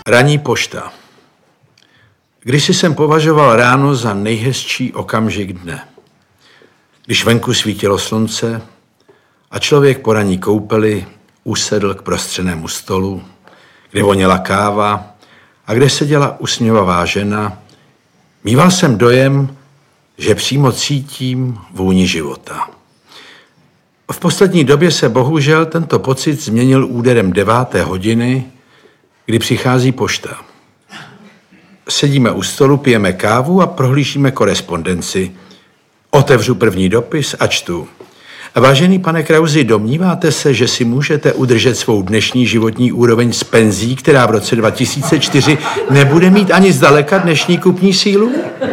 Ranní pošta. Kdysi jsem považoval ráno za nejhezčí okamžik dne. Když venku svítilo slunce a člověk po ranní koupeli usedl k prostřenému stolu, kde voněla káva a kde seděla usměvavá žena, míval jsem dojem, že přímo cítím vůni života. V poslední době se bohužel tento pocit změnil úderem 9. hodiny, kdy přichází pošta. Sedíme u stolu, pijeme kávu a prohlížíme korespondenci. Otevřu první dopis a čtu. Vážený pane Krausi, domníváte se, že si můžete udržet svou dnešní životní úroveň z penzí, která v roce 2004 nebude mít ani zdaleka dnešní kupní sílu?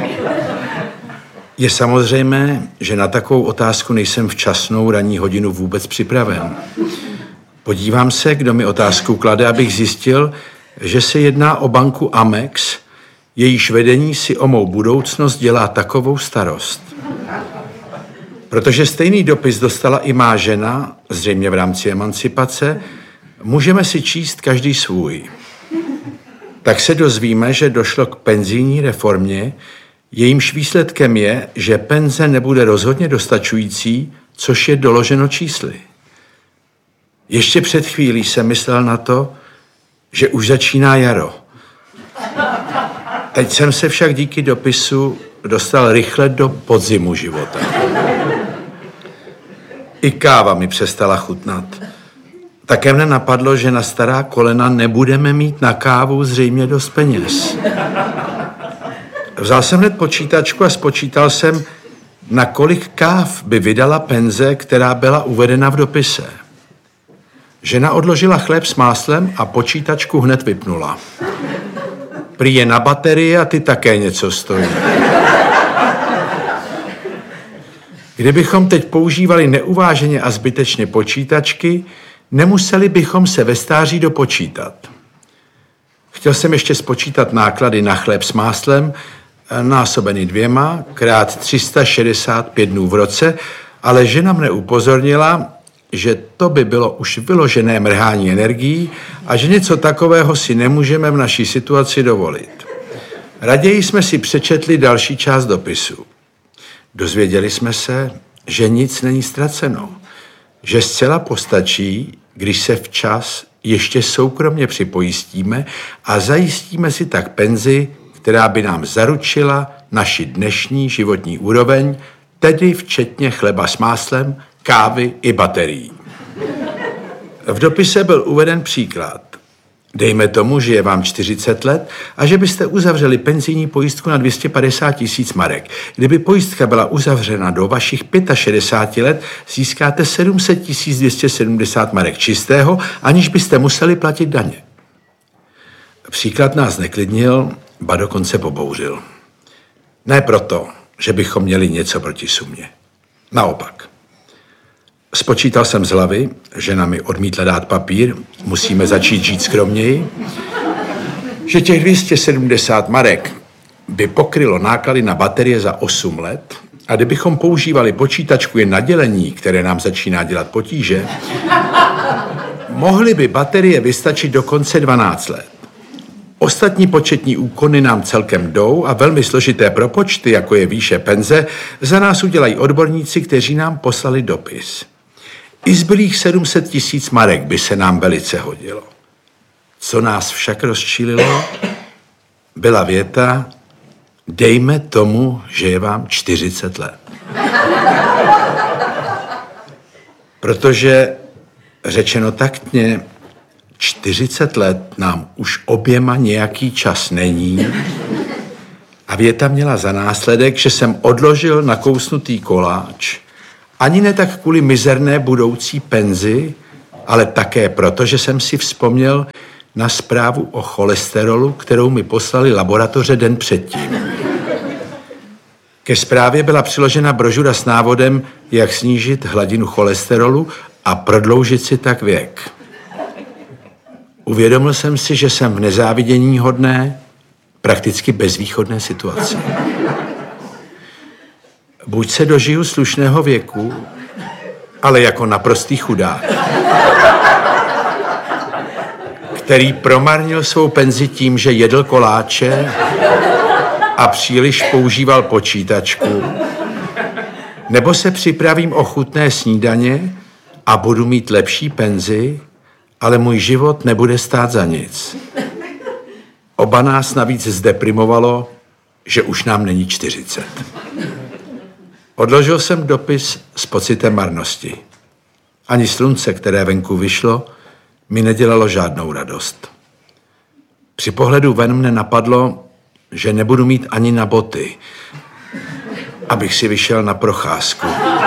Je samozřejmé, že na takovou otázku nejsem včasnou ranní hodinu vůbec připraven. Podívám se, kdo mi otázku klade, abych zjistil, že se jedná o banku Amex, jejíž vedení si o mou budoucnost dělá takovou starost. Protože stejný dopis dostala i má žena, zřejmě v rámci emancipace, můžeme si číst každý svůj. Tak se dozvíme, že došlo k penzijní reformě, jejímž výsledkem je, že penze nebude rozhodně dostačující, což je doloženo čísly. Ještě před chvílí jsem myslel na to, že už začíná jaro. Teď jsem se však díky dopisu dostal rychle do podzimu života. I káva mi přestala chutnat. Také mne napadlo, že na stará kolena nebudeme mít na kávu zřejmě dost peněz. Vzal jsem hned počítačku a spočítal jsem, na kolik káv by vydala penze, která byla uvedena v dopise. Žena odložila chléb s máslem a počítačku hned vypnula. Prý je na baterie a ty také něco stojí. Kdybychom teď používali neuváženě a zbytečně počítačky, nemuseli bychom se ve stáří dopočítat. Chtěl jsem ještě spočítat náklady na chléb s máslem, násobený 2 krát 365 dnů v roce, ale žena mne upozornila, že to by bylo už vyložené mrhání energií a že něco takového si nemůžeme v naší situaci dovolit. Raději jsme si přečetli další část dopisu. Dozvěděli jsme se, že nic není ztraceno, že zcela postačí, když se včas ještě soukromně připojistíme a zajistíme si tak penzi, která by nám zaručila naši dnešní životní úroveň, tedy včetně chleba s máslem, kávy i baterií. V dopise byl uveden příklad. Dejme tomu, že je vám 40 let a že byste uzavřeli penzijní pojistku na 250 000 marek. Kdyby pojistka byla uzavřena do vašich 65 let, získáte 700 270 marek čistého, aniž byste museli platit daně. Příklad nás neklidnil, ba dokonce pobouřil. Ne proto, že bychom měli něco proti sumě. Naopak. Spočítal jsem z hlavy, žena mi odmítla dát papír, musíme začít žít skromněji, že těch 270 marek by pokrylo náklady na baterie za 8 let a kdybychom používali počítačku jen na dělení, které nám začíná dělat potíže, mohly by baterie vystačit dokonce 12 let. Ostatní početní úkony nám celkem jdou a velmi složité propočty, jako je výše penze, za nás udělají odborníci, kteří nám poslali dopis. I zbylých 700 000 marek by se nám velice hodilo. Co nás však rozčílilo, byla věta, dejme tomu, že je vám 40 let. Protože, řečeno taktně, 40 let nám už oběma nějaký čas není a věta měla za následek, že jsem odložil nakousnutý koláč, ani ne tak kvůli mizerné budoucí penzi, ale také proto, že jsem si vzpomněl na zprávu o cholesterolu, kterou mi poslali laboratoře den předtím. Ke zprávě byla přiložena brožura s návodem, jak snížit hladinu cholesterolu a prodloužit si tak věk. Uvědomil jsem si, že jsem v nezáviděníhodné, prakticky bezvýchodné situaci. Buď se dožiju slušného věku, ale jako naprostý chudák, který promarnil svou penzi tím, že jedl koláče a příliš používal počítačku, nebo se připravím o chutné snídaně a budu mít lepší penzi, ale můj život nebude stát za nic. Oba nás navíc zdeprimovalo, že už nám není 40. Odložil jsem dopis s pocitem marnosti. Ani slunce, které venku vyšlo, mi nedělalo žádnou radost. Při pohledu ven mne napadlo, že nebudu mít ani na boty, abych si vyšel na procházku.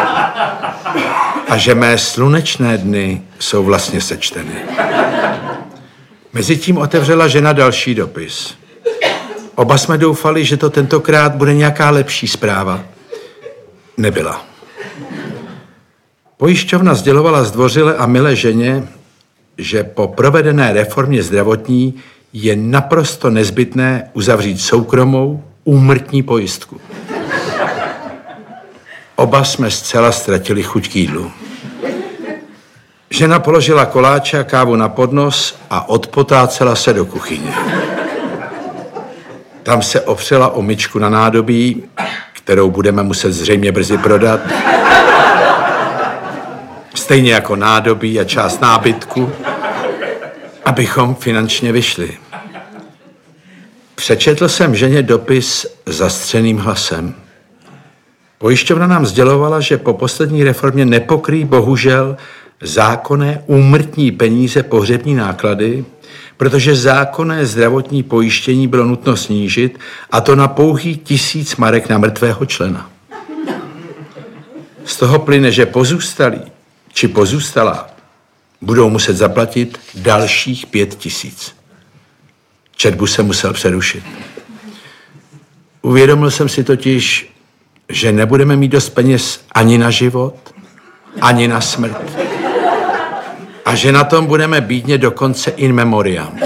A že mé slunečné dny jsou vlastně sečteny. Mezitím otevřela žena další dopis. Oba jsme doufali, že to tentokrát bude nějaká lepší zpráva. Nebyla. Pojišťovna sdělovala zdvořile a milé ženě, že po provedené reformě zdravotní je naprosto nezbytné uzavřít soukromou úmrtní pojistku. Oba jsme zcela ztratili chuť k jídlu. Žena položila koláče a kávu na podnos a odpotácela se do kuchyně. Tam se opřela o myčku na nádobí, kterou budeme muset zřejmě brzy prodat. Stejně jako nádobí a část nábytku, abychom finančně vyšli. Přečetl jsem ženě dopis zastřeným hlasem. Pojišťovna nám sdělovala, že po poslední reformě nepokryjí bohužel zákonné úmrtní peníze pohřební náklady, protože zákonné zdravotní pojištění bylo nutno snížit, a to na pouhých 1000 marek na mrtvého člena. Z toho plyne, že pozůstalí či pozůstalá budou muset zaplatit dalších 5000. Četbu jsem musel přerušit. Uvědomil jsem si totiž, že nebudeme mít dost peněz ani na život, ani na smrt. A že na tom budeme bídně dokonce in memoriam.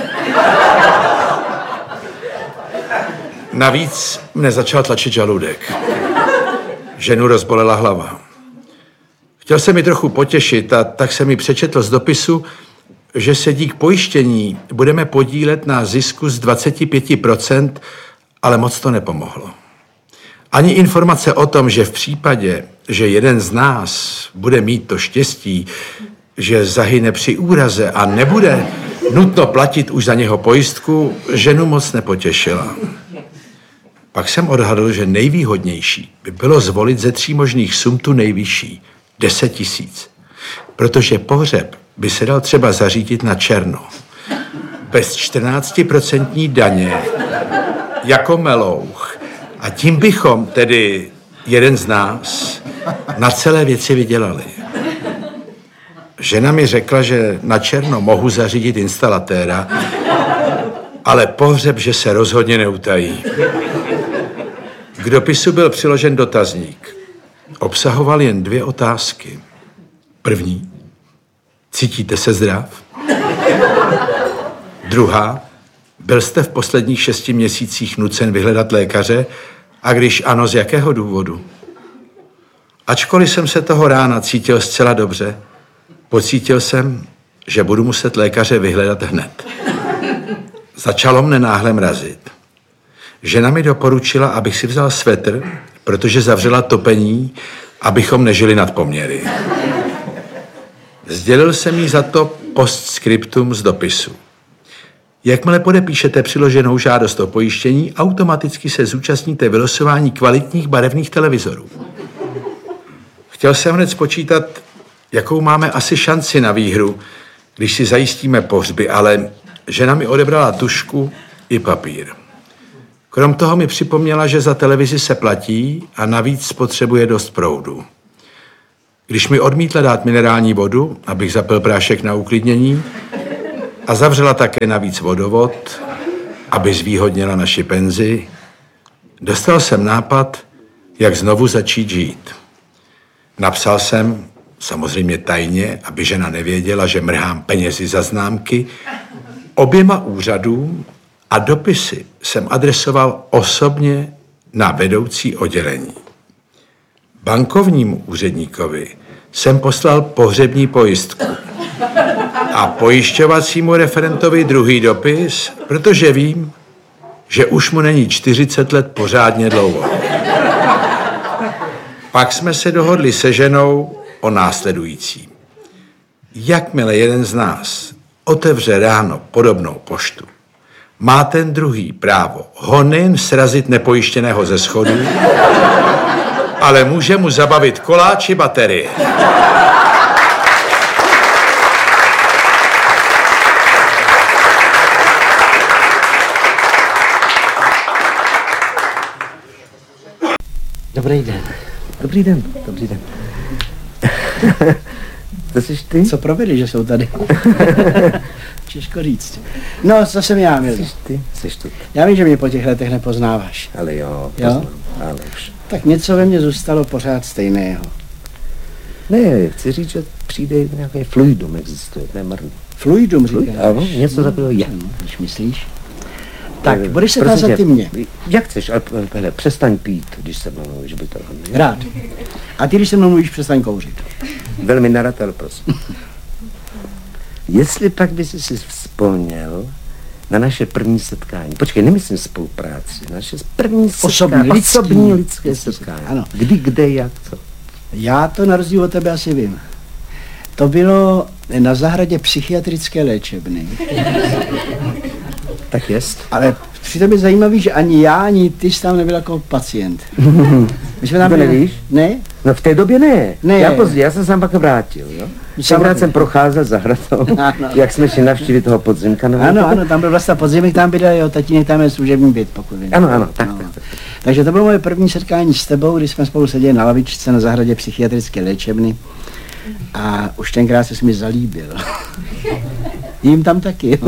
Navíc mne začal tlačit žaludek. Ženu rozbolela hlava. Chtěl jsem mi trochu potěšit, a tak jsem mi přečetl z dopisu, že se dík pojištění budeme podílet na zisku z 25%, ale moc to nepomohlo. Ani informace o tom, že v případě, že jeden z nás bude mít to štěstí, že zahyne při úraze a nebude nutno platit už za něho pojistku, ženu moc nepotěšila. Pak jsem odhadl, že nejvýhodnější by bylo zvolit ze 3 možných sum tu nejvyšší, 10 000, protože pohřeb by se dal třeba zařídit na černo. Bez 14% daně, jako melouch. A tím bychom, tedy jeden z nás, na celé věci vydělali. Žena mi řekla, že na černo mohu zařídit instalatéra, ale pohřeb, že se rozhodně neutají. K dopisu byl přiložen dotazník. Obsahoval jen 2 otázky. První. Cítíte se zdrav? Druhá. Byl jste v posledních 6 měsících nucen vyhledat lékaře? A když ano, z jakého důvodu? Ačkoliv jsem se toho rána cítil zcela dobře, pocítil jsem, že budu muset lékaře vyhledat hned. Začalo mne náhle mrazit. Žena mi doporučila, abych si vzal svetr, protože zavřela topení, abychom nežili nad poměry. Sdělil jsem jí za to postscriptum z dopisu. Jakmile podepíšete přiloženou žádost o pojištění, automaticky se zúčastníte vylosování kvalitních barevných televizorů. Chtěl jsem hned spočítat, jakou máme asi šanci na výhru, když si zajistíme pohřby, ale žena mi odebrala tužku i papír. Krom toho mi připomněla, že za televizi se platí a navíc spotřebuje dost proudu. Když mi odmítla dát minerální vodu, abych zapil prášek na uklidnění, a zavřela také navíc vodovod, aby zvýhodnila naši penzi, dostal jsem nápad, jak znovu začít žít. Napsal jsem, samozřejmě tajně, aby žena nevěděla, že mrhám penězi za známky, 2 úřadům a dopisy jsem adresoval osobně na vedoucí oddělení. Bankovnímu úředníkovi jsem poslal pohřební pojistku a pojišťovacímu referentovi druhý dopis, protože vím, že už mu není 40 let pořádně dlouho. Pak jsme se dohodli se ženou o následujícím. Jakmile jeden z nás otevře ráno podobnou poštu, má ten druhý právo ho nejen srazit nepojištěného ze schodů, ale může mu zabavit koláči baterie. Dobrý den. Dobrý den. Dobrý den. To jsi ty? Co provedli, že jsou tady? Těžko říct. No, co jsem já, milý? Jsi ty? Jsi tu. Já vím, že mě po těch letech nepoznáváš. Ale jo, Jo? poznám, ale už. Tak něco ve mně zůstalo pořád stejného. Ne, chci říct, že přijde nějaké fluidum, existuje, to je marný. Fluidum, říkáš? Ano, něco takového je. Když myslíš? Tak, budeš se tázat ty mě. Jak chceš, ale hele, přestaň pít, když se mnou mluvíš, by to Rád. A ty, když se mnou mluvíš, přestaň kouřit. Velmi nerad, ale prosím. Jestli pak bys si vzpomněl na naše první setkání. Počkej, nemyslím spolupráci. Naše první setkání. Osobní lidské setkání. Ano. Kdy, kde, jak, co? Já to na rozdíl od tebe asi vím. To bylo na zahradě psychiatrické léčebny. Tak jest. Ale přitom je zajímavý, že ani já, ani ty jsi tam nebyl jako pacient. My jsme tam To byli... nevíš? Ne? No v té době ne. Ne. Já pozdě, já jsem se tam pak vrátil, jo. Tenkrát jsem procházel zahradou, Ano. jak jsme šli navštívit toho podzimka. Ano, tam byl vlastně podzimek, tam bydlel jeho tatínek, tam je služební byt, pokud vím. Ano, tak. Takže to bylo moje první setkání s tebou, když jsme spolu seděli na lavičce na zahradě psychiatrické léčebny a už tenkrát jsi mi zalíbil. Jím tam taky.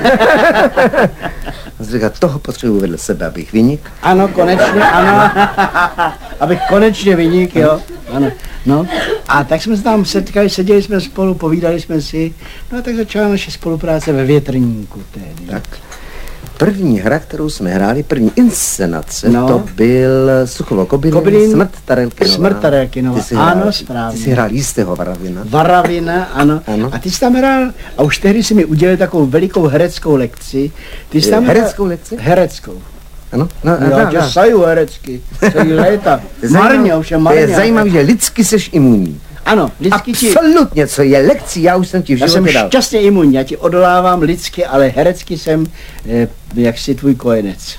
Říká, toho potřebuji vedle sebe, abych vynik. Ano, konečně, ano. Abych konečně vynik, jo. Ano. No, a tak jsme se tam setkali, seděli jsme spolu, povídali jsme si, no a tak začala naše spolupráce ve Větrníku tehdy. Tak. První hra, kterou jsme hráli, první inscenace, No. to byl Suchovo Kobylin, Smrt Tarelkinová. Smrt Tarelkinová, Ty jsi ano, hrál, správně. Ty jsi hrál jistého Varavina. Varavina, ano. Ano. A ty jsi tam hrál, a už tehdy si mi udělal takovou velikou hereckou lekci. Ty jsi tam Hereckou lekci? Hereckou. Ano, no, Já tě saju herecky, celý léta. Marně, ovšem marně. To je zajímavé, že lidsky seš imunní. Ano, lidsky ti... Absolutně, co je lekcí, já už jsem ti v Já jsem životě dal. šťastně imunní, já ti odolávám lidsky, ale herecky jsem jaksi tvůj kojenec.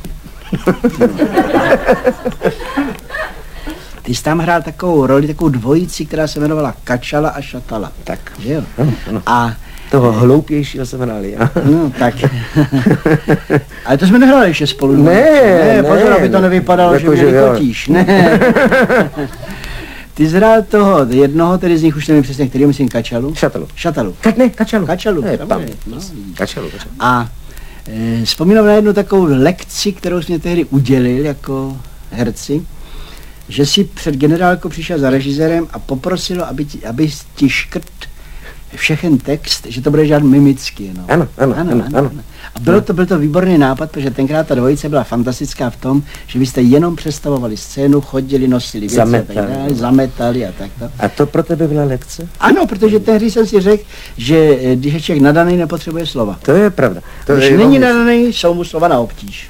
Ty jsi tam hrál takovou roli, takovou dvojici, která se jmenovala Kačala a Šatala. Tak. Že jo? Ano. A toho hloupějšího jsem hrál já. no, tak. Ale to jsme nehráli ještě spolu. Ne, pozor, aby to nevypadalo, jako, že mě že jo. lichotíš. Ne. Ty jsi hrál toho jednoho, tedy z nich už nevím přesně, který myslím Kačalu. Šatalu. Šatalu. Kačalu. Kačalu. Ne, samozřejmě, no, vidíš. Kačalu. A vzpomínám na jednu takovou lekci, kterou jsi mě tehdy udělil jako herci, že si před generálkou přišel za režisérem a poprosil, aby ti škrt všechen text, že to bude žádný mimicky. No. Ano. A byl to výborný nápad, protože tenkrát ta dvojice byla fantastická v tom, že vy jste jenom představovali scénu, chodili, nosili věci, zametali a takto. A to pro tebe byla lekce? Ano, protože tehdy jsem si řekl, že když je člověk nadaný, nepotřebuje slova. To je pravda. To Když je není nadaný, jsou mu slova na obtíž.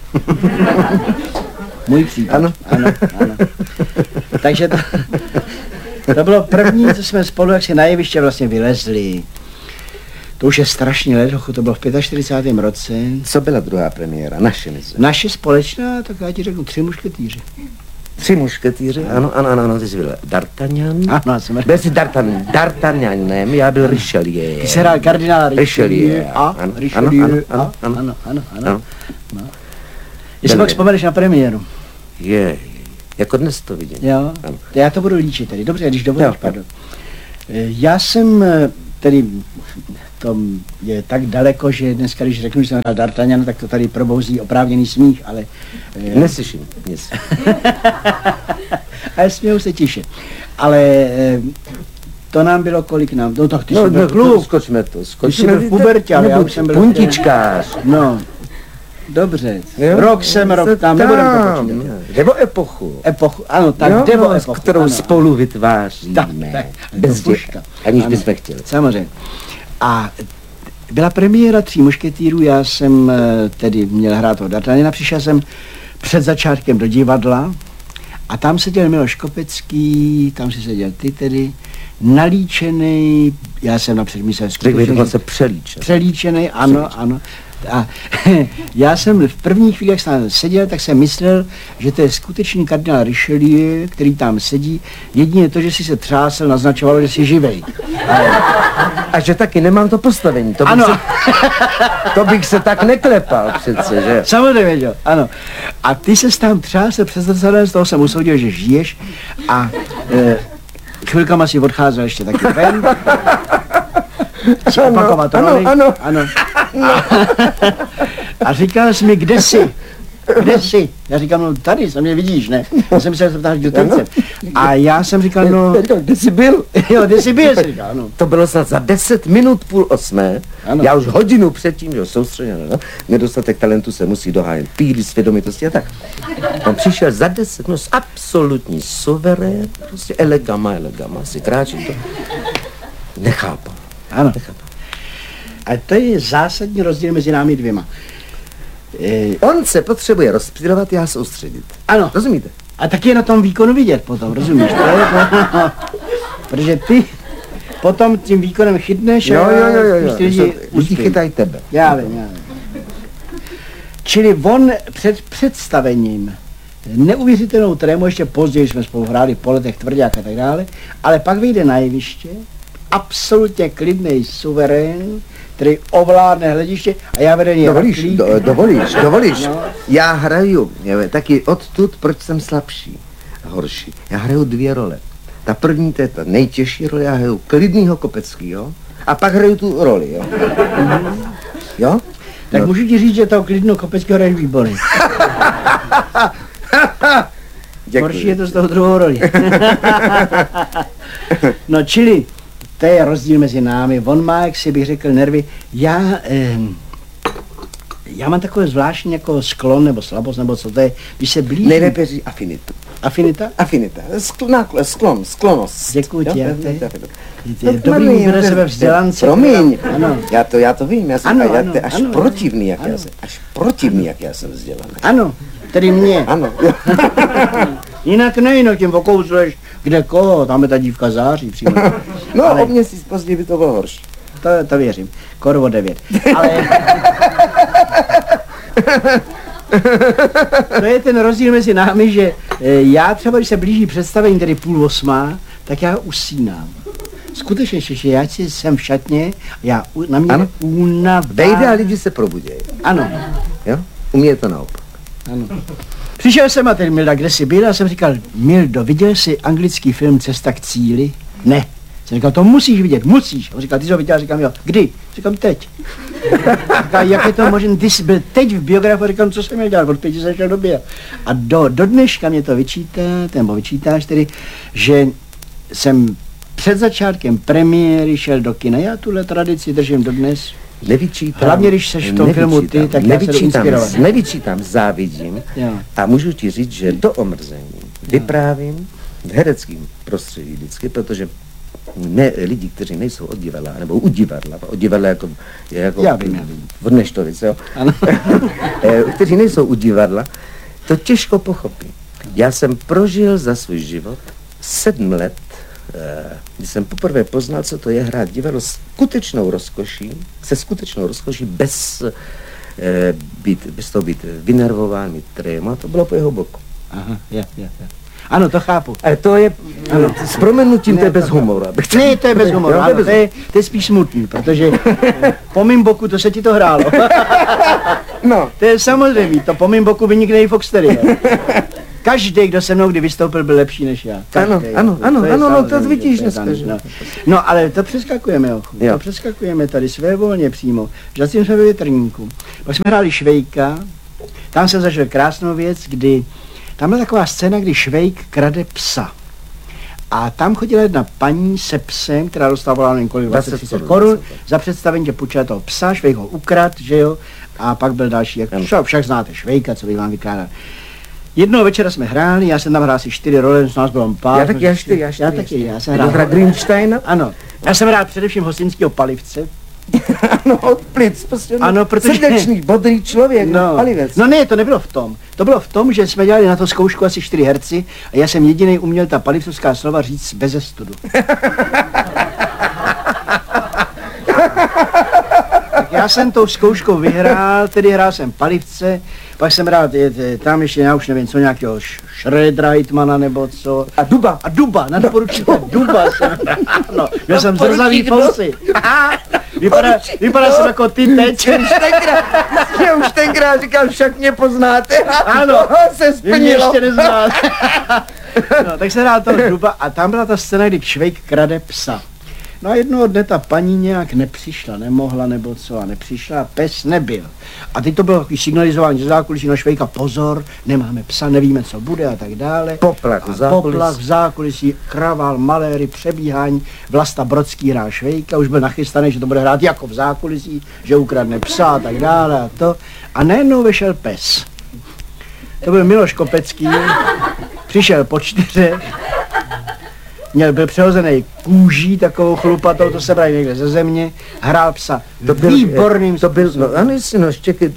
Můj případ. Ano. Takže to bylo první, co jsme spolu, jak si na jeviště vlastně vylezli. To už je strašně let, to bylo v 45. roce. Co byla druhá premiéra? Naše mezi. Naše společná, tak já ti řeknu, 3 mušketýři. 3 mušketýři? Ano, ty jsi byl D'Artagnan. Ano, jsem Byl jsi D'Artagnanem, já byl Richelieu. Ty jsi hrál kardinála Richelieu. Ano. Jestli pak vzpomeneš na premiéru. Je, jako dnes to vidím. Jo, ano. Já to budu líčit tedy. Dobře, když dovolíš, pardon. Já jsem tedy, to je tak daleko, že dneska, když řeknu, že jsem hrál D'Artagnan, tak to tady probouzí oprávněný smích, ale... Neslyším nic. Ale smějou se tiše. Ale to nám bylo kolik nám? No tak ty jsi byl kluk. Skočme to. Ty jsi byl v pubertě, ale já už jsem byl... Puntičkář. No, dobře. Jo? Rok tam, nebudem to počítat. Jde o epochu. Epochu, ano, tak jo, jde o epochu. kterou ano. spolu vytváříme. Tak, Bez puška. aniž Ano, bychom chtěli. Samozřejmě. A byla premiéra Tří mušketýrů, já jsem tedy měl hrát toho D'Artagnana, přišel jsem před začátkem do divadla a tam seděl Miloš Kopecký, tam si seděl ty tedy, nalíčený, já jsem napřed myslel skutečně... se přelíčený, ano. A já jsem v první chvíli, jak jsem seděl, tak jsem myslel, že to je skutečný kardinál Richelieu, který tam sedí. Jedině to, že si se třásel, naznačovalo, že jsi živej. A že taky nemám to postavení. To bych se tak neklepal přece, že? Samozřejmě, jo, ano. A ty se tam třásel přes zrcadlem, z toho jsem usoudil, že žiješ a chvilkama si odcházel ještě taky ven. Ano. A říkal jsi mi, kde jsi? Já říkám, no tady, se mě vidíš, ne? Já jsem se ptal, kdo ten jsem. A já jsem říkal, no... Kde jsi byl? Jo, kde jsi byl, říkal, ano. To bylo snad za 10 minut 7:30. Ano. Já už hodinu předtím, že soustředěno, no? Nedostatek talentu se musí dohájet, píly, svědomitosti a tak. On přišel za 10 minut, absolutní suverén, prostě elegama, si kráčí to. Nechápu. Ano. A to je zásadní rozdíl mezi námi dvěma. On se potřebuje rozptylovat, já soustředit. Ano. Rozumíte? A taky je na tom výkonu vidět potom, rozumíš? Protože ty potom tím výkonem chytneš jo. Lidi chytají tebe. Já vím. Čili on před představením neuvěřitelnou trému, ještě později jsme spolu hráli po letech Tvrdák a tak dále, ale pak vyjde na jeviště, absolutně klidný suverén, který ovládne hlediště a já vedený Dovolíš. No. Já hraju, taky odtud, proč jsem slabší, horší. Já hraju 2 role. Ta první, to je ta nejtěžší role, já hraju klidnýho Kopeckýho a pak hraju tu roli, jo. Jo? Tak no. Můžu ti říct, že toho klidného Kopeckýho hraješ výborně. Horší je to z toho druhou roli. No čili, to je rozdíl mezi námi. On má, jak si bych řekl, nervy. Já mám takové zvláštní jako sklon nebo slabost, nebo co to je, když se blíží. Nejlépe říct afinitu. Afinita? Afinita. Sklonost. Děkuji ti. Dobrý bude sebe vzdělance. Promiň. Ano. Já to vím. Já jsem až protivný, jak já jsem vzdělaný. Ano. Tedy mě. Ano. Jinak tím okouzleš, kde koho, tam je ta dívka září přímo. No, ale... o měsíc později by to bylo horší. To věřím. Korvo 9. Ale... to je ten rozdíl mezi námi, že já třeba, když se blíží představení, tedy 7:30, tak já usínám. Skutečně, že já jsem v šatně, na mě únava. Vejde a lidi se probudějí. Ano. Jo? U mě je to naopak. Ano. Přišel jsem a ten Milda, kde jsi byl, a jsem říkal, Mildo, viděl jsi anglický film Cesta k cíli? Ne. Jsem říkal, to musíš vidět, musíš. On říkal, ty jsi ho viděl, říkám, jo, kdy? Říkám, teď. Říkal, jak je to možné, ty jsi byl teď v biografu, říkám, co jsem měl dělat, od 5 jsem šel do bio. A do dneška mě to vyčítáš tedy, že jsem před začátkem premiéry šel do kina. Já tuhle tradici držím dodnes. Nevyčítám. Hlavně, když seš v tom filmu ty, tak já se jdu inspirovat. Nevyčítám, závidím. Jo. A můžu ti říct, že do omrzení vyprávím v hereckém prostředí vždycky, protože lidi, kteří nejsou od divadla, nebo u divadla jako já vím. od Neštovice, jo? kteří nejsou u divadla, to těžko pochopí. Já jsem prožil za svůj život 7 let, když jsem poprvé poznal, co to je hrát divadlo se skutečnou rozkoší, bez toho být vynervován, mít tréma, to bylo po jeho boku. Aha, je. Ano, to chápu. Ale to je, s proměnutím to je bez humoru. Ne, to je bez humoru, ano, to je spíš smutný, protože po mým boku to se ti to hrálo. No. To je samozřejmě, to po mým boku vynikne i Foxtery. Každý, kdo se mnou kdy vystoupil, byl lepší než já. Ano, to vidíš dneska. No, ale to přeskakujeme, to přeskakujeme tady svévolně přímo. Zatím jsme ve Větrníku. Pak jsme hráli Švejka, tam jsem zažil krásnou věc, kdy tam byla taková scéna, kdy Švejk krade psa. A tam chodila jedna paní se psem, která dostávala několik 20-30 korun za představení, že půjčila toho psa, Švejk ho ukrad, že jo, a pak byl další, jak však znáte Švejka, co bych vám vykládal. Jednoho večera jsme hráli, já jsem tam hrál asi 4 role, z nás bylo pár. Já taky. Já jsem hrál Grimsteina? Ano. Já jsem hrál především hostinského Palivce, Ano, od plic, prostě Ano, protože... srdečný, bodrý člověk, palivec. No ne, to nebylo v tom. To bylo v tom, že jsme dělali na to zkoušku asi 4 herci a já jsem jediný uměl ta palivcovská slova říct beze studu. Tak já jsem tou zkouškou vyhrál, tedy hrál jsem palivce, pak jsem hrál tam ještě, já už nevím, co nějakého Schredreitmana nebo co. A Duba, nadporučíka Duba jsem hrál, no, měl jsem zrzavý fousy. Vypadá jsem jako ty teď. Už tenkrát říkal, však mě poznáte. Ano, se splnilo. Vy mě ještě neznáte. No, tak se hrál toho Duba a tam byla ta scéna, kdy Švejk krade psa. No a jednoho dne ta paní nějak nepřišla, nemohla nebo co a nepřišla a pes nebyl. A teď to bylo takový signalizování ze zákulisí na Švejka, pozor, nemáme psa, nevíme, co bude a tak dále. Poplach v zákulisí, kravál, maléry, přebíhání, Vlasta Brodský hrál Švejka, už byl nachystaný, že to bude hrát jako v zákulisí, že ukradne psa a tak dále a to. A najednou vyšel pes. To byl Miloš Kopecký, přišel po 4, byl přehozený kůží, takovou chlupatou, to se brali někde ze země, hrál psa. Výborným způsobem. No, ano, no, čekaj,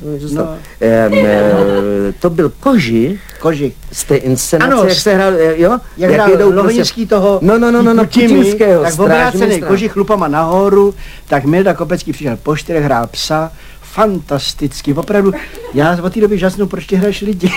to byl Kožich z té inscenace, ano, jak se hrál, jo? Jak hrál Lohinský toho putinského tak obrácený Kožich chlupama nahoru, tak Milda Kopecký přišel po 4, hrál psa, fantasticky, opravdu, já od té doby žasnu, proč ty hraješ lidi.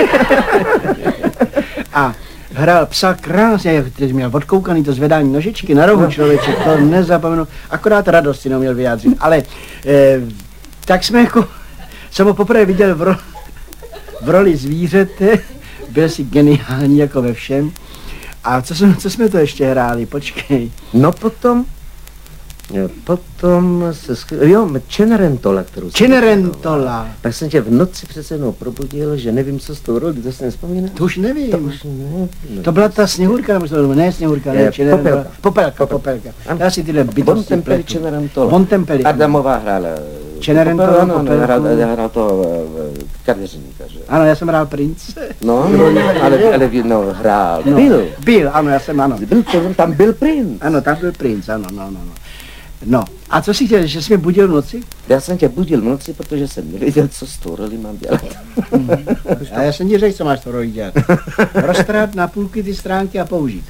A hrál psa krásně, jak měl odkoukaný to zvedání nožičky na rohu člověček, to nezapomenu, akorát radost si neuměl vyjádřit, ale tak jsme jako, jsem ho poprvé viděl v roli zvířete, byl si geniální jako ve všem. A co jsme to ještě hráli, počkej. No potom se Cenerentola, kterou Cenerentola. Tak jsem tě v noci přece jednou probudil, že nevím, co s tou roli, to si nevzpomínáš? To už nevím. To byla ta Sněhurka, nebo ne Sněhurka, ne Cenerentola. Popelka. Já si tyhle bytosti pletu. Cenerentola. Montempelli. Adamová hrála. Cenerentola, Popelku. Hrál to kadeřníka, že? Ano, já jsem hrál prince. No, ale hrál. Byl, ano, já jsem, ano. Tam byl princ. Ano, tam byl princ, ano. No, a co si chtěl, že jsi mě budil v noci? Já jsem tě budil v noci, protože jsem nevěděl, co s tou roli mám dělat. A já jsem ti řekl, co máš to roli dělat. Roztrhat na půlky ty stránky a použít.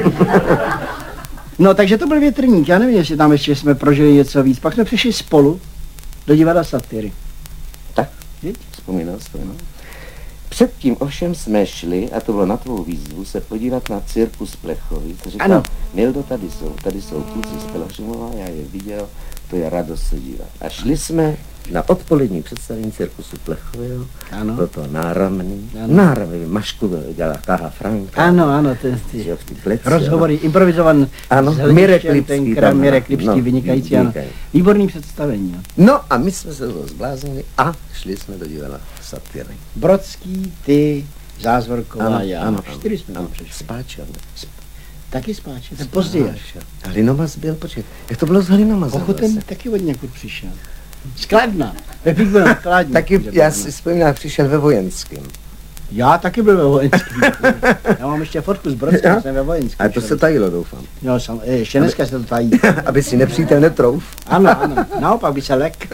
No, takže to byl Větrník, já nevím, jestli tam ještě jsme prožili něco víc. Pak jsme přišli spolu do divadla Satyry. Tak, vzpomínal. Předtím ovšem jsme šli, a to bylo na tvou výzvu, se podívat na cirkus Plechovic. Říkal, Mildo, tady jsou kluci z Pelhřimova, já je viděl, to je radost se dívat. A šli jsme na odpolední představení cirkusu Plechového, bylo to náramný, Mašku dělala Táha Franka. Ano, ty rozhovory, improvizovan. Ano, Mirek Lipský, vynikající, ano. Výborný představení. No a my jsme se toho zbláznili a šli jsme do divadla Satyry. Brodský, ty, Zázvorková, já. Ano, 4 jsme tam přišli. Spáčel. Taky Spáčel, to je později až. A Hlinomaz byl, počkej, jak to bylo s Hlinomazem? Ten taky od někud přišel. Skladna. Pepík byl skladní. Taky, já si vzpomínám, přišel ve vojenském. Já taky byl ve vojenském. Já mám ještě fotku s Brodským, jsem ve vojenském. A to se tajilo, doufám. Jo, ještě dneska se to tají. Aby si nepřítel netrouf. Ano, naopak by se lek.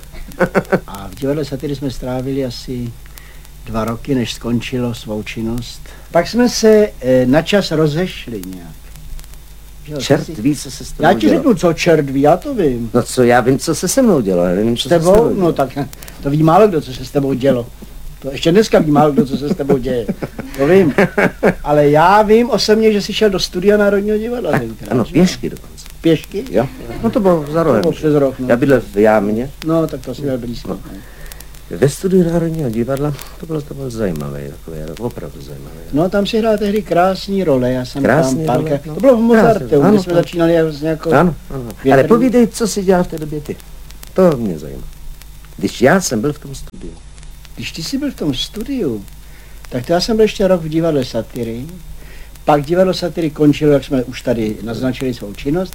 A v divadle Satyry jsme strávili asi 2 roky, než skončilo svou činnost. Pak jsme se na čas rozešli nějak. Čert ví, co se s tebou dělo. Já ti řeknu, co čert ví, já to vím. No co, já vím, co se se mnou dělo, já nevím, co s tebou? No tak to ví málo kdo, co se s tebou dělo. To ještě dneska ví málo kdo, co se s tebou děje. To vím. Ale já vím osobně, že jsi šel do studia Národního divadla. Ano, pěšky dokonce. Pěšky? Jo. No to bylo za rohem. To bylo přes rok, no. Já bydlel v Jámě. No, tak to si měl blízko. No. Ve studiu Národního divadla to bylo zajímavé, opravdu zajímavé. No tam si hrál tehdy krásný role, já jsem krásný tam role, to bylo v Mozarteu, kde jsme začínali s nějakou... Ano. Ale povídej, co jsi dělal v té době ty. To mě zajímá. Když já jsem byl v tom studiu. Když ty jsi byl v tom studiu, tak to já jsem byl ještě rok v divadle Satyry. Pak divadlo Satyry končilo, jak jsme už tady naznačili svou činnost.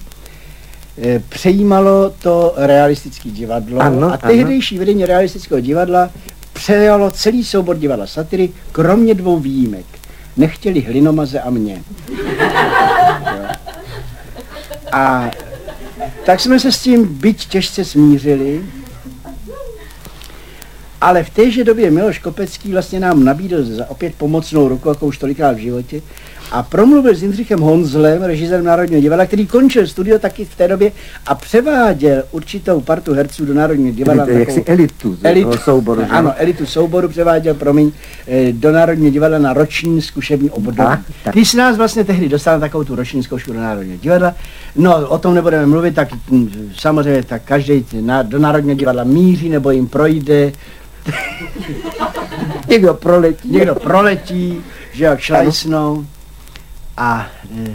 Přejímalo to realistické divadlo a tehdejší vedení realistického divadla přejalo celý soubor divadla Satyry, kromě 2 výjimek. Nechtěli Hlinomaze a mě. A Tak jsme se s tím byť těžce smířili, ale v téže době Miloš Kopecký vlastně nám nabídl opět pomocnou ruku, jako už tolikrát v životě, a promluvil s Jindřichem Honzlem, režisérem Národního divadla, který končil studio taky v té době a převáděl určitou partu herců do Národního divadla. Jaksi elitu souboru. Ano, elitu souboru převáděl, do Národního divadla na roční zkušební období. Ty jsi nás vlastně tehdy dostal na takovou tu roční zkoušku do Národního divadla. No, o tom nebudeme mluvit, tak samozřejmě tak každý do Národního divadla míří nebo jim projde. Někdo proletí, že jak šlajsnou. A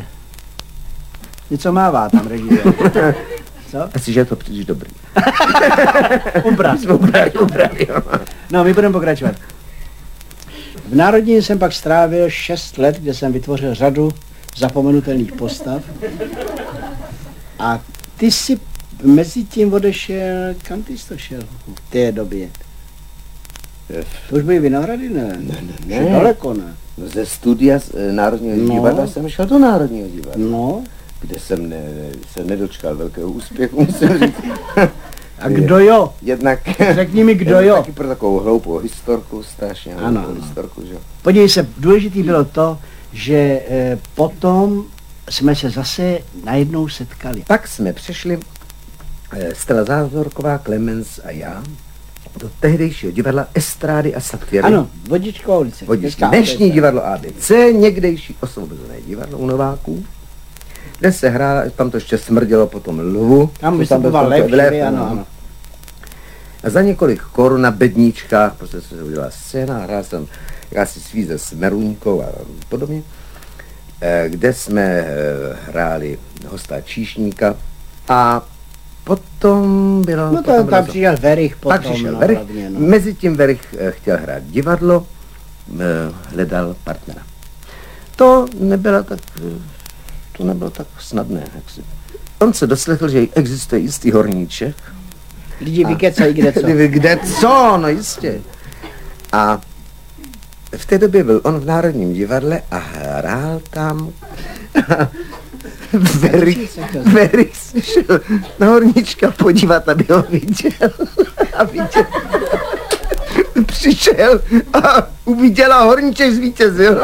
něco mává tam režisér. Co? Asi, že je to příliš dobrý. Ubrat. No, my budeme pokračovat. V Národní jsem pak strávil 6 let, kde jsem vytvořil řadu zapomenutelných postav. A ty si mezi tím odešel, kam ty jsi to šel v té době? To už byly Vinohrady, ne? Ne. Daleko, ne? No, ze studia z Národního divadla jsem šel do Národního divadla. No. Kde jsem se nedočkal velkého úspěchu, musím říct. A kdo jo? Jednak, řekni mi, kdo jo? Taky pro takovou hloupou historku, strašně hloupou historku, že? Podívej se, důležitý bylo to, že potom jsme se zase najednou setkali. Pak jsme přešli, Stella Závorková, Klemens a já, do tehdejšího divadla Estrády a Satyry. Ano, Vodičková ulice. Dnešní divadlo ABC, někdejší Osvobozené divadlo u Nováků, kde se hrála, tam to ještě smrdělo po tom lvu. Tam vystupoval lev, ano. A za několik korun na bedníčkách, prostě se udělala scéna, hrál jsem jakási svíze s Meruňkou a podobně, kde jsme hráli hosta číšníka a potom bylo... No to tam přišel Verich potom. Tak přišel Verich, no. Mezi tím Verich chtěl hrát divadlo, hledal partnera. To nebylo tak snadné. Jaksi. On se doslechl, že existuje jistý horníček. Lidi vykecají kde co. Kde co, no jistě. A v té době byl on v Národním divadle a hrál tam. Verich se šel na horníčka podívat, aby ho viděl. A viděl. Přišel a uviděl a horníček zvítězil.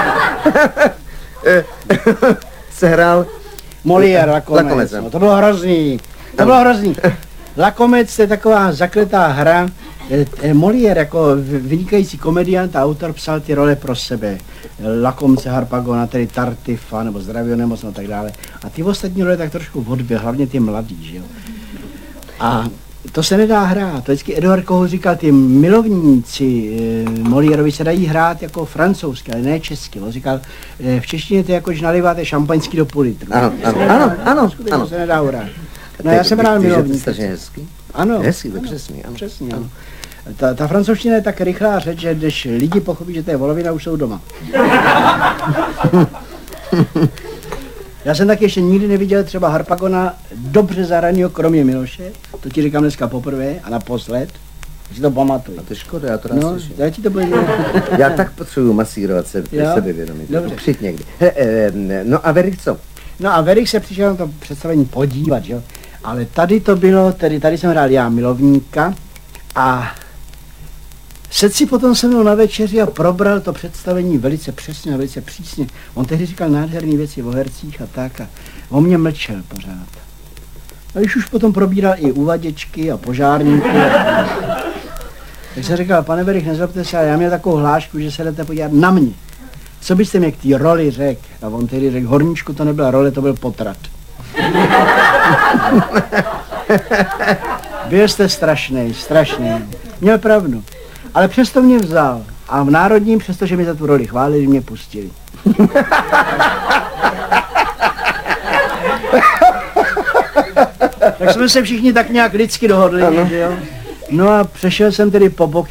Se hrál Molière, Lakomec. No, to bylo hrozný. Lakomec je taková zakletá hra. Molière jako vynikající komediant a autor psal ty role pro sebe. Lakomce, Harpagona, tedy Tartifa, nebo Zdravýho nemoc a tak dále. A ty ostatní role tak trošku odbyl, hlavně ty mladý, že jo. A to se nedá hrát. To vždycky Eduard Kohl říkal, ty milovníci Moliérovi se dají hrát jako francouzsky, ale ne česky. On říkal, v češtině to je jako, že naliváte šampaňský do půl litru. Ano. To se nedá hrát. No já jsem hrál milovník. To je hezky. Ano. Hezky, to přesně, ano. Přesně, ano. Ta francouzština je tak rychlá řeč, že když lidi pochopí, že to je volovina, už jsou doma. Já jsem taky ještě nikdy neviděl třeba Harpagona dobře zahranýho, kromě Miloše. To ti říkám dneska poprvé a naposled. Si to pamatuj. A to je škoda, já to rád slyším. Já ti to budu... Já tak potřebuji masírovat sebevědomí. Dobře. Přijď někdy. No a Verich co? No a Verich se přišel na to představení podívat, jo. Ale tady to bylo, tady jsem hrál já milovníka a sedl si potom se mnou na večeři a probral to představení velice přesně a velice přísně. On tehdy říkal nádherné věci o hercích a tak a on mě mlčel pořád. A když už potom probíral i uvaděčky a požárníky, tak jsem říkal, pane Verich, nezlobte se, ale já měl takovou hlášku, že se jdete podívat na mě. Co byste mě k té roli řekl? A on tehdy řekl, horníčku to nebyla role, to byl potrat. Byl jste strašný. Měl pravdu. Ale přesto mě vzal. A v Národním, přestože mi za tu roli chválili, mě pustili. Tak jsme se všichni tak nějak lidsky dohodli, že jo? No a přešel jsem tedy po bok